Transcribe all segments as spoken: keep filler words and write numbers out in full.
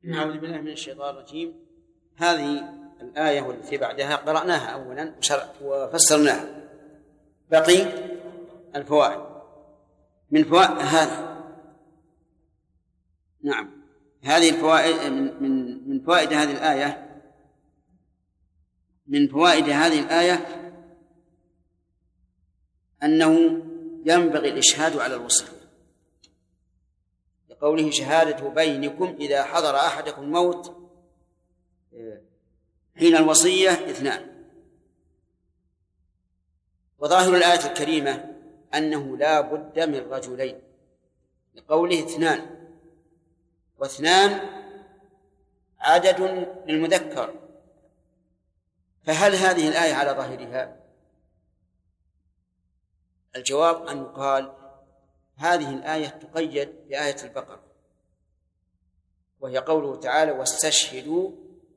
أعوذ بالله من الشيطان الرجيم. هذه الآية والتي بعدها قرأناها أولا وفسرناها، بقي الفوائد. من فوائد هذه نعم هذه الفوائد من من من فوائد هذه الآية من فوائد هذه الآية أنه ينبغي الإشهاد على الوصية، لقوله شهادة بينكم إذا حضر أحدكم الموت حين الوصية اثنان. وظاهر الآية الكريمة أنه لا بد من رجلين، لقوله اثنان، واثنان عدد للمذكر. فهل هذه الآية على ظاهرها؟ الجواب أن يقال هذه الآية تقيد بآية البقرة، وهي قوله تعالى واستشهدوا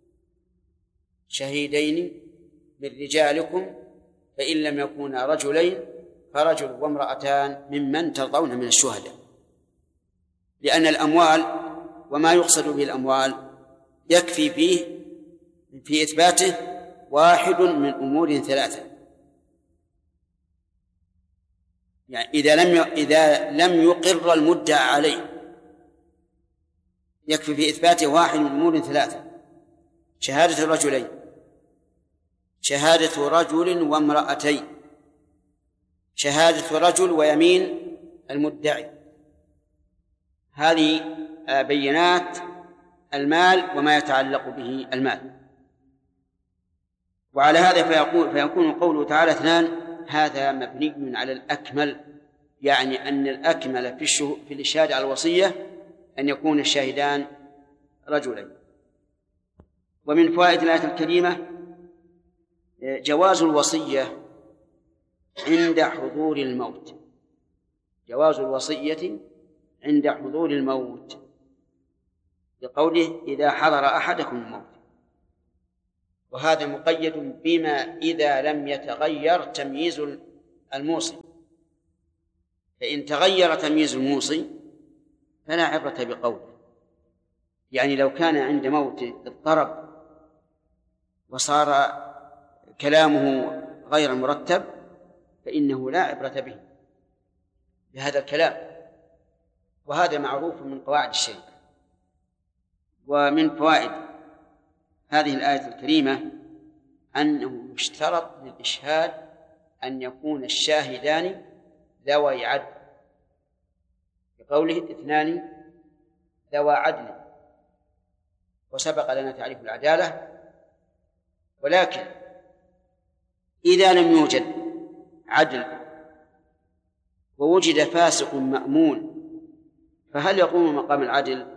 شهيدين من رجالكم فإن لم يكونا رجلين فرجل وامرأتان ممن ترضون من الشهداء، لأن الأموال وما يقصد به الأموال يكفي فيه في إثباته واحد من أمور ثلاثة. يعني إذا لم إذا لم يقر المدعى عليه يكفي في إثباته واحد من أمور ثلاثة: شهادة الرجلين، شهادة رجل وامرأتين، شهادة رجل ويمين المدعي. هذه بينات المال وما يتعلق به المال. وعلى هذا فيقول فيكون قوله تعالى اثنان هذا مبني على الأكمل، يعني أن الأكمل في في الإشهاد على الوصية أن يكون الشاهدان رجلين. ومن فوائد الآية الكريمة جواز الوصية عند حضور الموت، جواز الوصية عند حضور الموت، لقوله إذا حضر أحدكم الموت، وهذا مقيد بما إذا لم يتغير تمييز الموصي. فإن تغير تمييز الموصي فلا عبرة بقوله. يعني لو كان عند موته اضطرب وصار كلامه غير مرتب فإنه لا عبرة به بهذا الكلام، وهذا معروف من قواعد الشريعة. ومن فوائد هذه الآية الكريمة أنه يشترط للإشهاد أن يكون الشاهدان ذوي عدل، بقوله اثنان ذوى عدل، وسبق لنا تعريف العدالة. ولكن إذا لم يوجد عدل ووجد فاسق مأمون فهل يقوم مقام العدل؟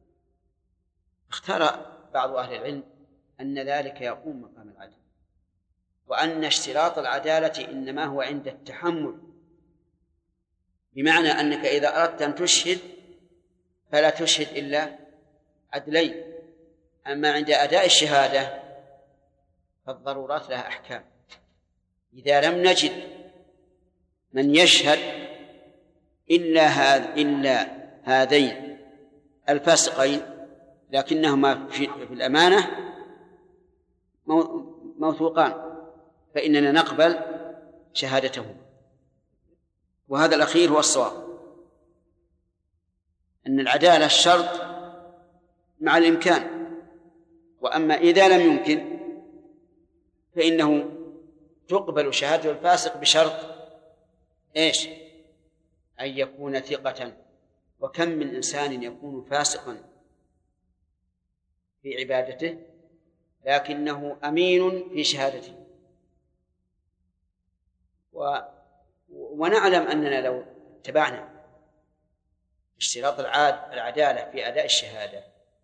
اختار بعض أهل العلم أن ذلك يقوم مقام العدل، وأن اشتراط العدالة إنما هو عند التحمل، بمعنى أنك إذا أردت أن تشهد فلا تشهد إلا عدلين. أما عند أداء الشهادة فالضرورات لها أحكام. إذا لم نجد من يشهد إلا هذا إلا هذين الفاسقين لكنهما في الأمانة موثوقان فإننا نقبل شهادتهما. وهذا الأخير هو الصواب، أن العدالة الشرط مع الإمكان. وأما إذا لم يمكن فإنه تقبل شهادة الفاسق بشرط إيش؟ أن يكون ثقة. وكم من إنسان يكون فاسقا في عبادته لكنه أمين في شهادته. و... ونعلم أننا لو اتبعنا اشتراط العاد العدالة في أداء الشهادة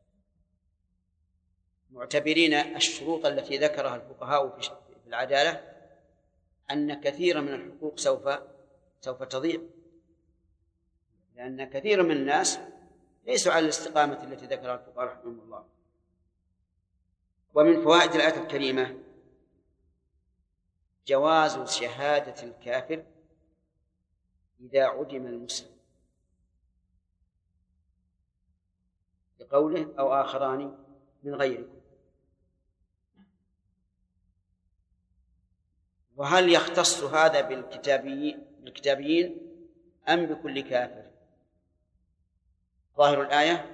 معتبرين الشروط التي ذكرها الفقهاء في العدالة أن كثيرا من الحقوق سوف سوف تضيع، لأن كثيرا من الناس ليسوا على الاستقامة التي ذكرها الفقهاء رحمهم الله. ومن فوائد الآية الكريمة جواز شهادة الكافر إذا عدم المسلم، بقوله أو آخران من غيركم. وهل يختص هذا بالكتابيين بالكتابيين أم بكل كافر؟ ظاهر الآية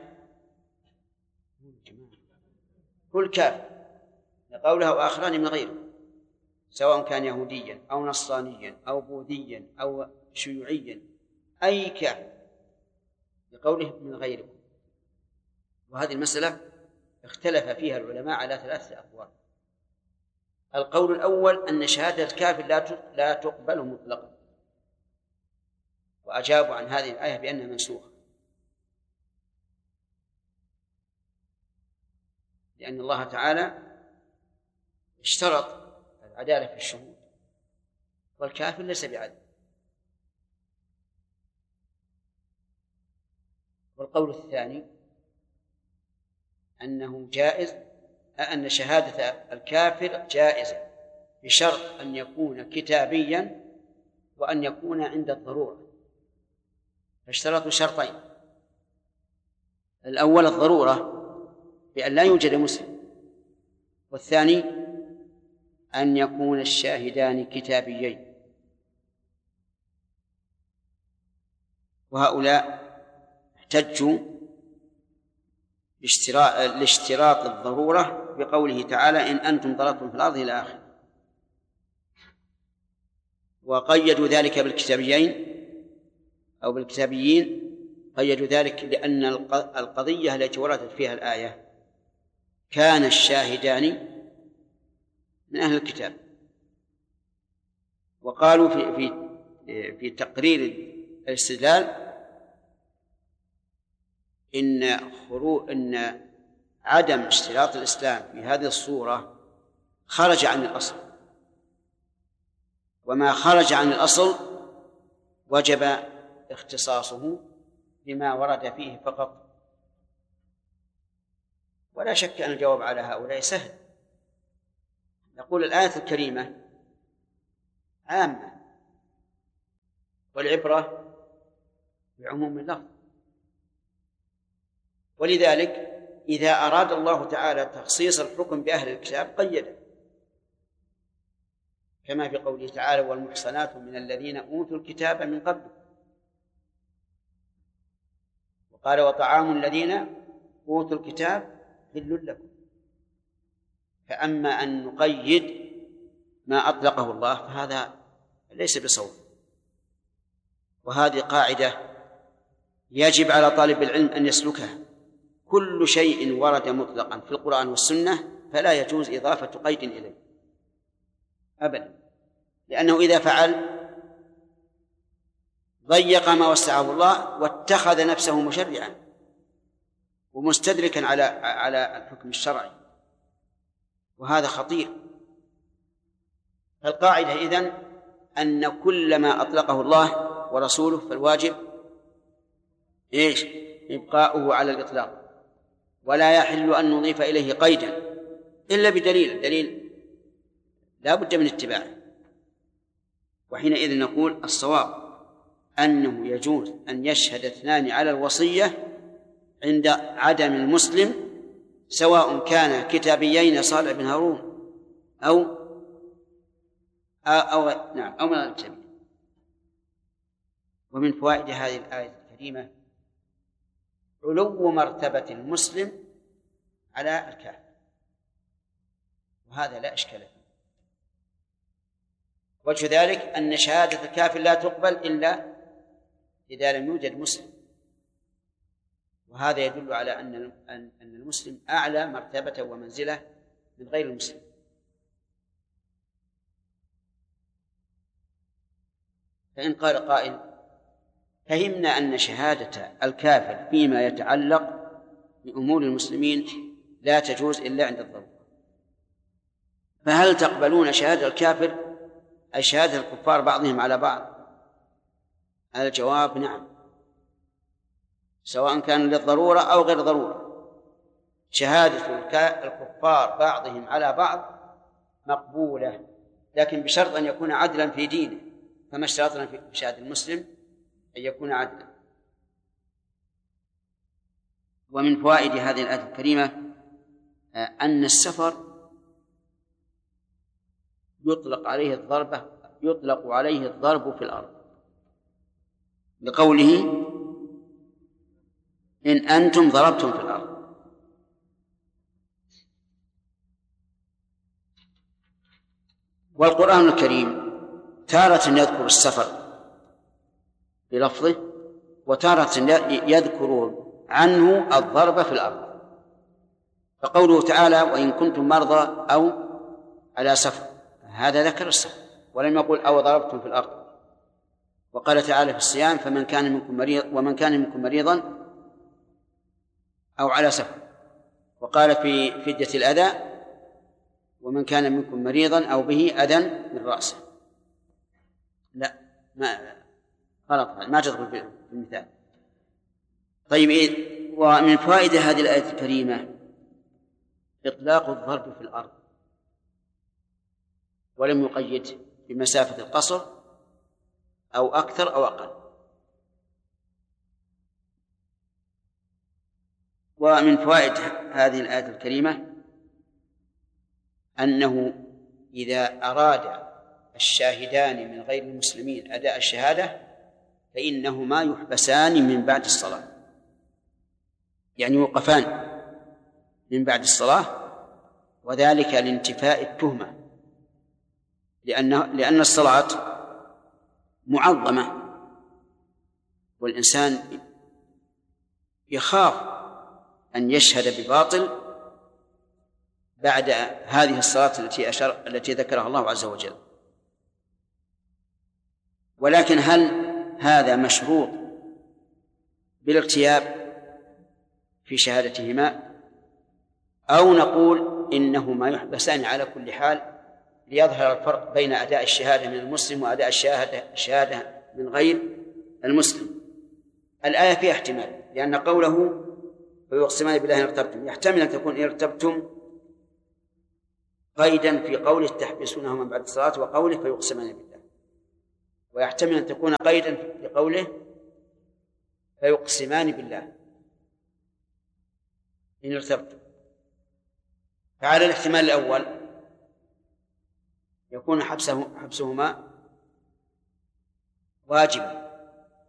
كل كافر، لقوله وآخران من غيره، سواء كان يهوديا أو نصرانيا أو بوذيا أو شيوعيا، أي كافر، لقوله من غيركم. وهذه المسألة اختلف فيها العلماء على ثلاثة أقوال. القول الأول أن شهادة الكافر لا تقبل مطلقا، وأجابوا عن هذه الآية بأنها منسوخة، لأن الله تعالى اشترط العدالة في الشهود، والكافر ليس بعدل. والقول الثاني أنه جائز، أن شهادة الكافر جائزة بشرط أن يكون كتابيا وأن يكون عند الضرورة، فاشترطوا شرطين: الأول الضرورة بأن لا يوجد مسلم، والثاني أن يكون الشاهدان كتابيين. وهؤلاء احتجوا لاشتراط الضرورة بقوله تعالى إن أنتم ضربتم في الأرض إلى آخره، وقيدوا ذلك بالكتابيين أو بالكتابيين، قيدوا ذلك لأن القضية التي وردت فيها الآية كان الشاهدان من أهل الكتاب. وقالوا في في في تقرير الاستدلال إن خروج إن عدم اشتراط الإسلام في هذه الصورة خرج عن الأصل، وما خرج عن الأصل وجب اختصاصه بما ورد فيه فقط. ولا شك أن الجواب على هؤلاء سهل. نقول الآية الكريمة عامة، والعبرة بعموم اللفظ، ولذلك إذا أراد الله تعالى تخصيص الحكم بأهل الكتاب قيده، كما في قوله تعالى والمحصنات من الذين أوتوا الكتاب من قبل، وقال وطعام الذين أوتوا الكتاب حل لكم. فأما أن نقيد ما أطلقه الله فهذا ليس بصواب. وهذه قاعدة يجب على طالب العلم أن يسلكها: كل شيء ورد مطلقا في القرآن والسنة فلا يجوز إضافة قيد إليه أبدا، لأنه إذا فعل ضيق ما وسعه الله واتخذ نفسه مشرعا ومستدركا على على الحكم الشرعي، وهذا خطير. فالقاعدة إذن أن كل ما أطلقه الله ورسوله فالواجب إيش؟ إبقاؤه على الإطلاق، ولا يحل أن نضيف إليه قيدا إلا بدليل، دليل لا بد من اتباعه. وحينئذ نقول الصواب أنه يجوز أن يشهد اثنان على الوصية عند عدم المسلم، سواء كان كتابيين صالح بن هارون أو أو, أو نعم أو من الكتابيين. ومن فوائد هذه الآية الكريمة علو مرتبة المسلم على الكافر، وهذا لا إشكال فيه. وجه ذلك أن شهادة الكافر لا تقبل إلا إذا لم يوجد مسلم، وهذا يدل على أن أن المسلم أعلى مرتبة ومنزلة من غير المسلم. فإن قال قائل فهمنا أن شهادة الكافر فيما يتعلق بأمور المسلمين لا تجوز إلا عند الضرورة، فهل تقبلون شهادة الكافر أي شهادة الكفار بعضهم على بعض؟ الجواب نعم، سواء كان للضرورة أو غير ضرورة. شهادة الكفار بعضهم على بعض مقبولة، لكن بشرط أن يكون عدلا في دينه، فما اشترطنا في شهادة المسلم أن يكون عدلا. ومن فوائد هذه الآية الكريمة أن السفر يطلق عليه الضربة يطلق عليه الضرب في الأرض بقوله إن أنتم ضربتم في الأرض. والقرآن الكريم تارة يذكر السفر بلفظه وتارة يذكر عنه الضرب في الأرض، فقوله تعالى وإن كنتم مرضى أو على سفر هذا ذكر السفر ولم يقل أو ضربتم في الأرض. وقال تعالى في الصيام فمن كان منكم مريض ومن كان منكم مريضا أو على سفر، وقال في فدية الأذى ومن كان منكم مريضا أو به أذى من رأسه. لا ما غلط ما تدخل في المثال. طيب إيه؟ ومن فوائد هذه الآية الكريمة إطلاق الضرب في الأرض ولم يقيد بمسافة القصر أو أكثر أو أقل. ومن فوائد هذه الآية الكريمة أنه إذا أراد الشاهدان من غير المسلمين أداء الشهادة فإنهما يحبسان من بعد الصلاة، يعني يوقفان من بعد الصلاة، وذلك لانتفاء التهمة، لأن لأن الصلاة معظمة والإنسان يخاف أن يشهد بباطل بعد هذه الصلاة التي أشار التي ذكرها الله عز وجل. ولكن هل هذا مشروط بالاغتياب في شهادتهما أو نقول إنهما يحبسان على كل حال ليظهر الفرق بين أداء الشهادة من المسلم وأداء الشهادة الشهادة من غير المسلم؟ الآية فيها احتمال، لأن قوله فيقسمان بالله إن ارتبتم يحتمل أن تكون إن ارتبتم قيدا في قوله تحبسونهما بعد الصلاة وقوله فيقسمان بالله، ويحتمل أن تكون قيدا في قوله فيقسمان بالله إن ارتبتم. فعلى الاحتمال الأول يكون حبسه حبسهما واجبا